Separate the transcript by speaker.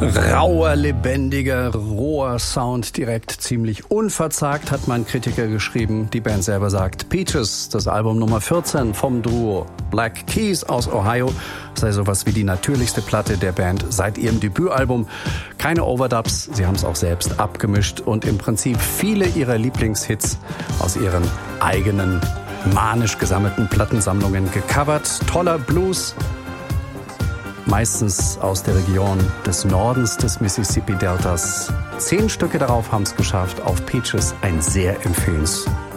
Speaker 1: Rauer, lebendiger, roher Sound, direkt ziemlich unverzagt, hat mein Kritiker geschrieben. Die Band selber sagt, Peaches, das Album Nummer 14 vom Duo Black Keys aus Ohio, sei sowas wie die natürlichste Platte der Band seit ihrem Debütalbum. Keine Overdubs, sie haben es auch selbst abgemischt und im Prinzip viele ihrer Lieblingshits aus ihren eigenen manisch gesammelten Plattensammlungen gecovert. Toller Blues, meistens aus der Region des Nordens des Mississippi-Deltas. 10 Stücke darauf haben es geschafft. Auf Peaches ein sehr empfehlenswertes